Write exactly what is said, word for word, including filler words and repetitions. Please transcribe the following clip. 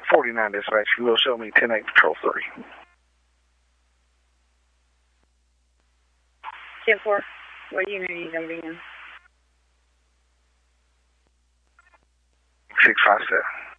forty-nine dispatch, you will show me ten eight Patrol three. ten four, what unit are you going to be in? six five seven.